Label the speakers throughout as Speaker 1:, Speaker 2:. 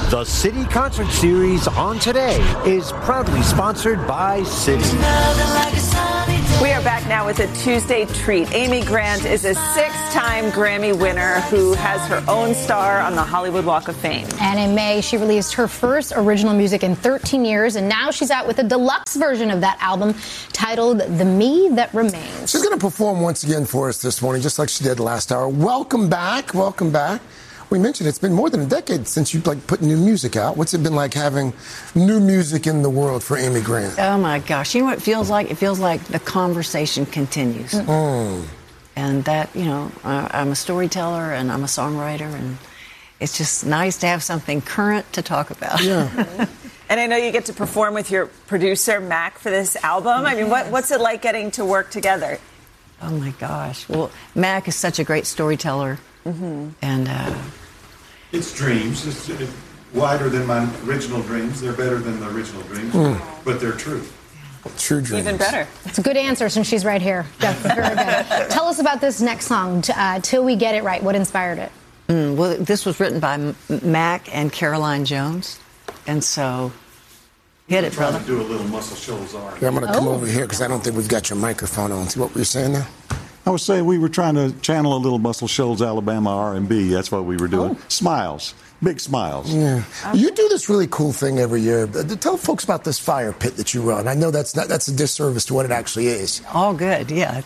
Speaker 1: The City Concert Series on Today is proudly sponsored by Citi.
Speaker 2: We are back now with a Tuesday treat. Amy Grant is a 6-time Grammy winner who has her own star on the Hollywood Walk of Fame.
Speaker 3: And in May, she released her first original music in 13 years, and now she's out with a deluxe version of that album titled The Me That Remains.
Speaker 4: She's going to perform once again for us this morning, just like she did last hour. Welcome back. Welcome back. We mentioned it's been more than a decade since you put new music out. What's it been like having new music in the world for Amy Grant?
Speaker 5: Oh my gosh! You know what it feels like? It feels like the conversation continues, and that I'm a storyteller and I'm a songwriter, and it's just nice to have something current to talk about.
Speaker 4: Yeah.
Speaker 2: And I know you get to perform with your producer Mac for this album. I mean, what's it like getting to work together?
Speaker 5: Oh my gosh! Well, Mac is such a great storyteller. And
Speaker 6: it's dreams. It's wider than my original dreams. They're better than the original dreams, but they're true.
Speaker 4: True dreams.
Speaker 2: Even better.
Speaker 3: It's a good answer since she's right here. That's very good. Tell us about this next song, Till We Get It Right. What inspired it?
Speaker 5: Well, this was written by Mac and Caroline Jones, and so hit it, brother.
Speaker 6: Do a little Muscle Shoals R.
Speaker 4: Yeah, I'm going to come over here because I don't think we've got your microphone on. See what were you saying now?
Speaker 7: I was saying we were trying to channel a little Muscle Shoals, Alabama R&B. That's what we were doing. Smiles. Big smiles.
Speaker 4: Yeah. You do this really cool thing every year. Tell folks about this fire pit that you run. I know that's a disservice to what it actually is.
Speaker 5: All good, yeah.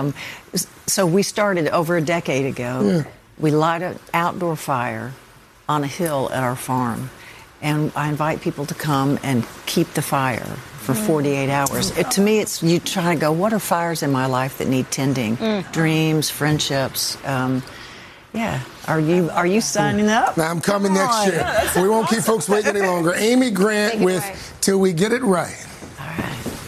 Speaker 5: So we started over a decade ago.
Speaker 4: Yeah.
Speaker 5: We light an outdoor fire on a hill at our farm. And I invite people to come and keep the fire for 48 hours. To me, it's you try to go, what are fires in my life that need tending? Dreams, friendships. Yeah. Are you signing up?
Speaker 4: I'm coming next year. We won't keep folks waiting any longer. Amy Grant with Till We Get It Right.